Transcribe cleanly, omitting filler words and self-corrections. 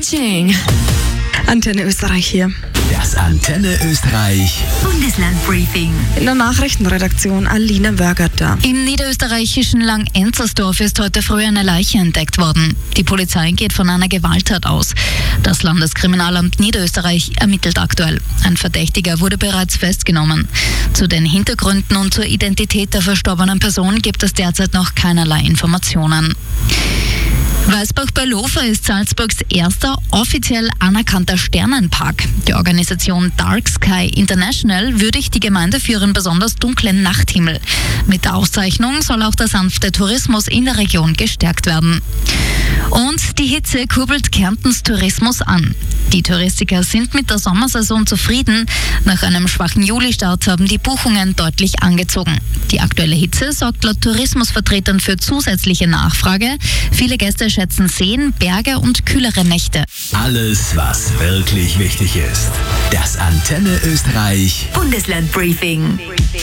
Ching. Antenne Österreich hier. Das Antenne Österreich Bundeslandbriefing. In der Nachrichtenredaktion Alina Wörgötter. Im niederösterreichischen Langenzersdorf ist heute früh eine Leiche entdeckt worden. Die Polizei geht von einer Gewalttat aus. Das Landeskriminalamt Niederösterreich ermittelt aktuell. Ein Verdächtiger wurde bereits festgenommen. Zu den Hintergründen und zur Identität der verstorbenen Person gibt es derzeit noch keinerlei Informationen. Weißbach bei Lofer ist Salzburgs erster offiziell anerkannter Sternenpark. Die Organisation Dark Sky International würdigt die Gemeinde für ihren besonders dunklen Nachthimmel. Mit der Auszeichnung soll auch der sanfte Tourismus in der Region gestärkt werden. Und die Hitze kurbelt Kärntens Tourismus an. Die Touristiker sind mit der Sommersaison zufrieden. Nach einem schwachen Julistart haben die Buchungen deutlich angezogen. Die aktuelle Hitze sorgt laut Tourismusvertretern für zusätzliche Nachfrage. Viele Gäste schätzen Seen, Berge und kühlere Nächte. Alles, was wirklich wichtig ist. Das Antenne Österreich Bundeslandbriefing.